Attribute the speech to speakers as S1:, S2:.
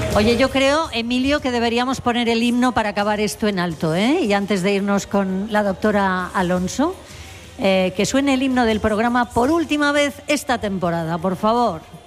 S1: Oye, yo creo, Emilio, que deberíamos poner el himno para acabar esto en alto, ¿eh? Y antes de irnos con la doctora Alonso, que suene el himno del programa por última vez esta temporada, por favor.